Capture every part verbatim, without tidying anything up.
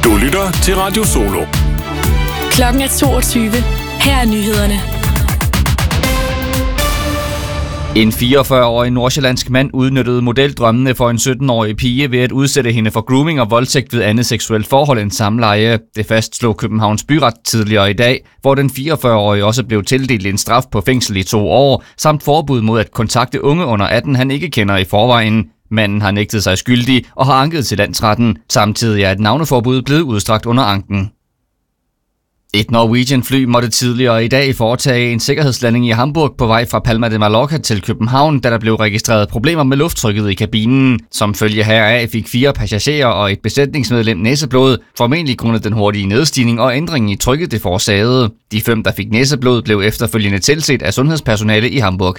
Du lytter til Radio Solo. Klokken er toogtyve. Her er nyhederne. En fireogfyrre-årig nordsjællandsk mand udnyttede modeldrømmene for en sytten-årig pige ved at udsætte hende for grooming og voldtægt ved andet seksuelt forhold end samleje. Det fastslog Københavns Byret tidligere i dag, hvor den fireogfyrre-årige også blev tildelt en straf på fængsel i to år, samt forbud mod at kontakte unge under atten, han ikke kender i forvejen. Manden har nægtet sig skyldig og har anket til landsretten. Samtidig er et navneforbud blevet udstrakt under anken. Et Norwegian-fly måtte tidligere i dag foretage en sikkerhedslanding i Hamburg på vej fra Palma de Mallorca til København, da der blev registreret problemer med lufttrykket i kabinen. Som følge heraf fik fire passagerer og et besætningsmedlem næseblod, formentlig grundet den hurtige nedstigning og ændringen i trykket det forårsagede. De fem, der fik næseblod, blev efterfølgende tilset af sundhedspersonale i Hamburg.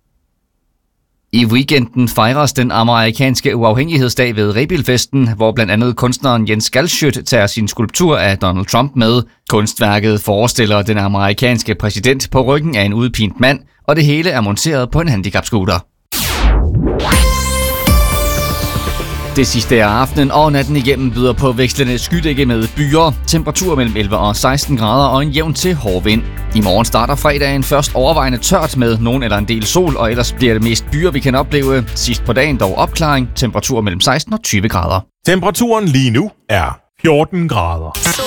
I weekenden fejres den amerikanske uafhængighedsdag ved Rebilfesten, hvor blandt andet kunstneren Jens Galschiøt tager sin skulptur af Donald Trump med. Kunstværket forestiller den amerikanske præsident på ryggen af en udpint mand, og det hele er monteret på en handicapscooter. Det sidste af aftenen og natten igennem byder på vekslende skydække med byer, temperatur mellem elleve og seksten grader og en jævn til hård vind. I morgen starter fredagen først overvejende tørt med nogen eller en del sol, og ellers bliver det mest byer, vi kan opleve. Sidst på dagen dog opklaring, temperatur mellem seksten og tyve grader. Temperaturen lige nu er fjorten grader.